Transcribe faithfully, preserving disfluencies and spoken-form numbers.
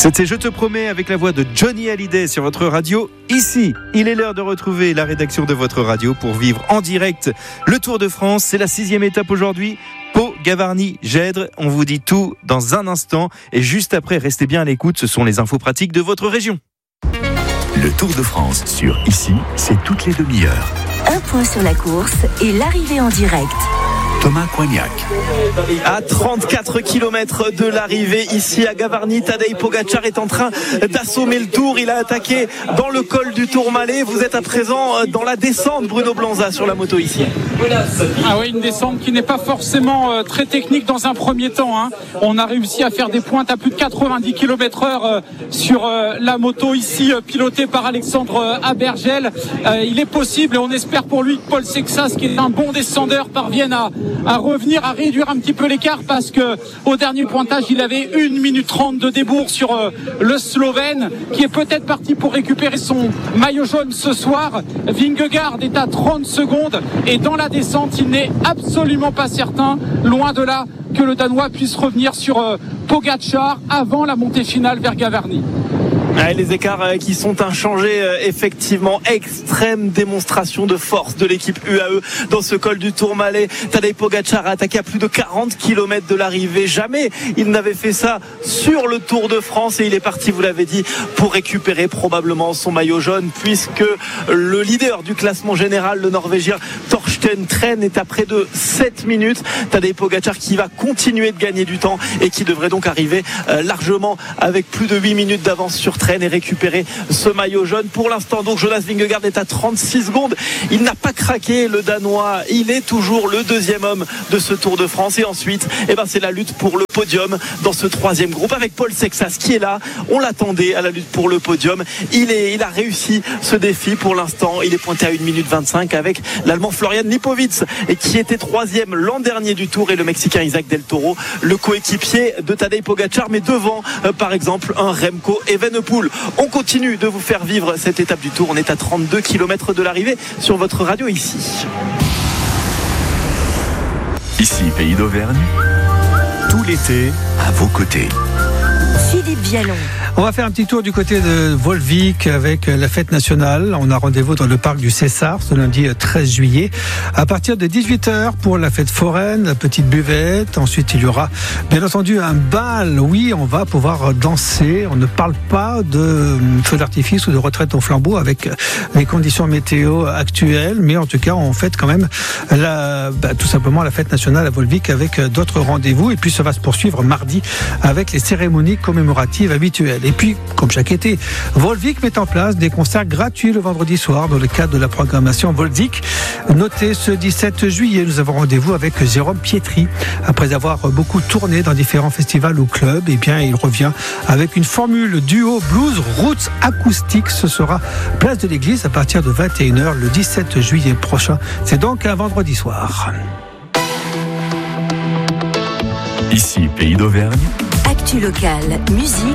C'était Je te promets avec la voix de Johnny Hallyday sur votre radio. Ici, il est l'heure de retrouver la rédaction de votre radio pour vivre en direct le Tour de France. C'est la sixième étape aujourd'hui. Pau, Gavarnie, Gèdre. On vous dit tout dans un instant. Et juste après, restez bien à l'écoute. Ce sont les infos pratiques de votre région. Le Tour de France sur Ici, c'est toutes les demi-heures. Un point sur la course et l'arrivée en direct. Thomas Coignac. À trente-quatre kilomètres de l'arrivée ici à Gavarnie, Tadej Pogačar est en train d'assommer le Tour. Il a attaqué dans le col du Tourmalet. Vous êtes à présent dans la descente, Bruno Blanza, sur la moto ici. Ah oui, une descente qui n'est pas forcément euh, très technique dans un premier temps. Hein. On a réussi à faire des pointes à plus de quatre-vingt-dix kilomètres heure euh, sur euh, la moto ici, euh, pilotée par Alexandre euh, Abergel. Euh, il est possible, et on espère pour lui que Paul Sexas, qui est un bon descendeur, parvienne à à revenir, à réduire un petit peu l'écart, parce que au dernier pointage il avait une minute trente de débours sur euh, le Slovène, qui est peut-être parti pour récupérer son maillot jaune ce soir. Vingegaard est à trente secondes et dans la descente il n'est absolument pas certain, loin de là, que le Danois puisse revenir sur euh, Pogačar avant la montée finale vers Gavarnie. Ouais, les écarts euh, qui sont inchangés, euh, effectivement, extrême démonstration de force de l'équipe U A E dans ce col du Tourmalet. Tadej Pogačar a attaqué à plus de quarante kilomètres de l'arrivée. Jamais il n'avait fait ça sur le Tour de France, et il est parti, vous l'avez dit, pour récupérer probablement son maillot jaune, puisque le leader du classement général, le Norvégien Torsten Tren, est à près de sept minutes. Tadej Pogačar qui va continuer de gagner du temps et qui devrait donc arriver euh, largement avec plus de huit minutes d'avance sur Tren et récupérer ce maillot jaune. Pour l'instant, donc, Jonas Vingegaard est à trente-six secondes. Il n'a pas craqué, le Danois. Il est toujours le deuxième homme de ce Tour de France. Et ensuite, eh ben, c'est la lutte pour le podium dans ce troisième groupe avec Paul Sexas qui est là. On l'attendait à la lutte pour le podium. Il est, il a réussi ce défi pour l'instant. Il est pointé à une minute vingt-cinq avec l'Allemand Florian Lipowitz, et qui était troisième l'an dernier du Tour, et le Mexicain Isaac Del Toro, le coéquipier de Tadej Pogačar, mais devant, euh, par exemple, un Remco Evenepoel. On continue de vous faire vivre cette étape du Tour. On est à trente-deux kilomètres de l'arrivée sur votre radio ici. Ici, Pays d'Auvergne, tout l'été à vos côtés. Philippe Vialon. On va faire un petit tour du côté de Volvic avec la fête nationale. On a rendez-vous dans le parc du César ce lundi treize juillet à partir de dix-huit heures pour la fête foraine, la petite buvette. Ensuite, il y aura bien entendu un bal. Oui, on va pouvoir danser. On ne parle pas de feu d'artifice ou de retraite au flambeau avec les conditions météo actuelles, mais en tout cas, on fête quand même la, bah, tout simplement la fête nationale à Volvic avec d'autres rendez-vous. Et puis, ça va se poursuivre mardi avec les cérémonies commémoratives habituelles. Et puis, comme chaque été, Volvic met en place des concerts gratuits le vendredi soir dans le cadre de la programmation Volvic. Notez ce dix-sept juillet, nous avons rendez-vous avec Jérôme Pietri. Après avoir beaucoup tourné dans différents festivals ou clubs, eh bien, il revient avec une formule duo blues roots acoustique. Ce sera place de l'église à partir de vingt et une heures le dix-sept juillet prochain. C'est donc un vendredi soir. Ici, Pays d'Auvergne. Actu locale, musique.